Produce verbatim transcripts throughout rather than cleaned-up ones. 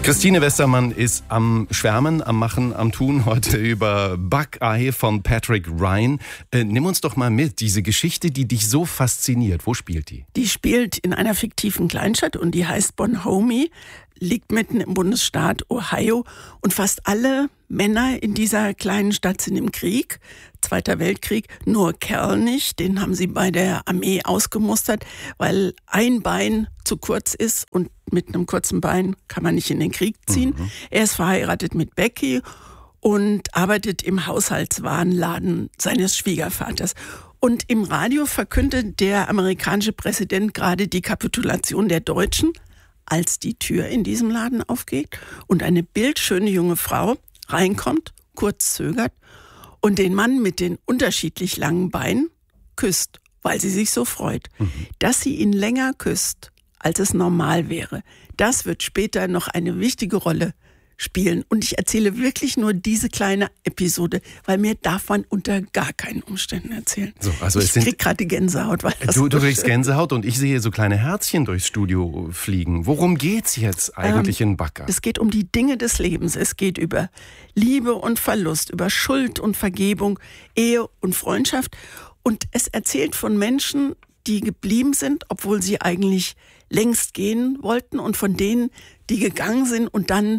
Christine Westermann ist am Schwärmen, am Machen, am Tun heute über Buckeye von Patrick Ryan. Äh, nimm uns doch mal mit, diese Geschichte, die dich so fasziniert. Wo spielt die? Die spielt in einer fiktiven Kleinstadt und die heißt Bonhomie, liegt mitten im Bundesstaat Ohio und fast alle Männer in dieser kleinen Stadt sind im Krieg, Zweiter Weltkrieg, nur Kerl nicht, den haben sie bei der Armee ausgemustert, weil ein Bein zu kurz ist und mit einem kurzen Bein kann man nicht in den Krieg ziehen. Mhm. Er ist verheiratet mit Becky und arbeitet im Haushaltswarenladen seines Schwiegervaters. Und im Radio verkündet der amerikanische Präsident gerade die Kapitulation der Deutschen, als die Tür in diesem Laden aufgeht und eine bildschöne junge Frau reinkommt, kurz zögert und den Mann mit den unterschiedlich langen Beinen küsst, weil sie sich so freut. Mhm. Dass sie ihn länger küsst, als es normal wäre, das wird später noch eine wichtige Rolle spielen. Und ich erzähle wirklich nur diese kleine Episode, weil mir darf man unter gar keinen Umständen erzählen. So, also ich krieg gerade Gänsehaut. Weil das du so du kriegst Gänsehaut und ich sehe so kleine Herzchen durchs Studio fliegen. Worum geht's jetzt eigentlich ähm, in Buckeye? Es geht um die Dinge des Lebens. Es geht über Liebe und Verlust, über Schuld und Vergebung, Ehe und Freundschaft. Und es erzählt von Menschen, die geblieben sind, obwohl sie eigentlich längst gehen wollten, und von denen, die gegangen sind und dann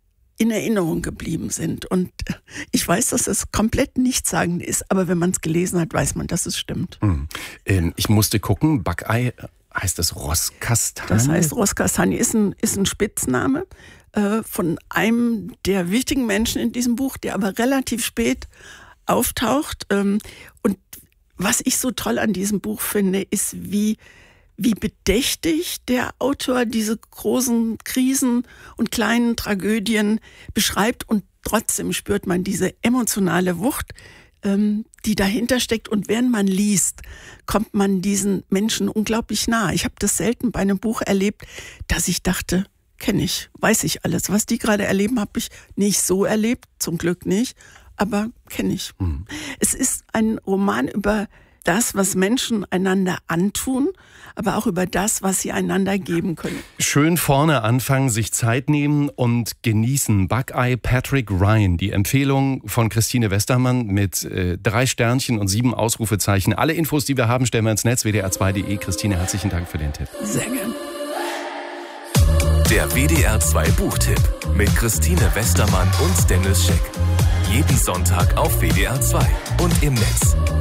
in Erinnerung geblieben sind. Und ich weiß, dass es komplett nichtssagend ist, aber wenn man es gelesen hat, weiß man, dass es stimmt. Mhm. Ähm, ich musste gucken, Buckeye, heißt das Rosskastanie? Das heißt Rosskastanie, ist ein, ist ein Spitzname äh, von einem der wichtigen Menschen in diesem Buch, der aber relativ spät auftaucht. Ähm, und was ich so toll an diesem Buch finde, ist, wie Wie bedächtig der Autor diese großen Krisen und kleinen Tragödien beschreibt, und trotzdem spürt man diese emotionale Wucht, ähm, die dahinter steckt, und während man liest, kommt man diesen Menschen unglaublich nah. Ich habe das selten bei einem Buch erlebt, dass ich dachte, kenne ich, weiß ich alles. Was die gerade erleben, habe ich nicht so erlebt, zum Glück nicht, aber kenne ich. Mhm. Es ist ein Roman über das, was Menschen einander antun, aber auch über das, was sie einander geben können. Schön vorne anfangen, sich Zeit nehmen und genießen. Buckeye, Patrick Ryan, die Empfehlung von Christine Westermann mit äh, drei Sternchen und sieben Ausrufezeichen. Alle Infos, die wir haben, stellen wir ins Netz, w d r zwei punkt d e. Christine, herzlichen Dank für den Tipp. Sehr gern. Der W D R zwei Buchtipp mit Christine Westermann und Dennis Scheck. Jeden Sonntag auf W D R zwei und im Netz.